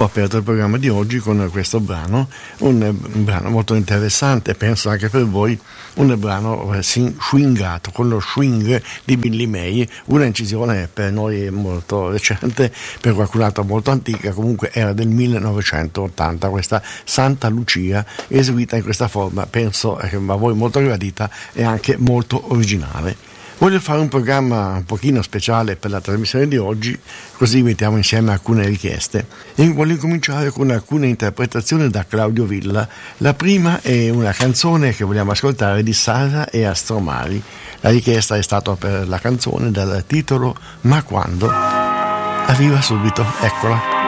Ho aperto il programma di oggi con questo brano, un brano molto interessante, penso anche per voi, un brano swingato, con lo swing di Billy May, una incisione per noi molto recente, per qualcun altro molto antica, comunque era del 1980, questa Santa Lucia, eseguita in questa forma, penso a voi molto gradita e anche molto originale. Voglio fare un programma un pochino speciale per la trasmissione di oggi, così mettiamo insieme alcune richieste. E voglio cominciare con alcune interpretazioni da Claudio Villa. La prima è una canzone che vogliamo ascoltare di Sara e Astromari. La richiesta è stata per la canzone dal titolo Ma quando? Arriva subito, eccola.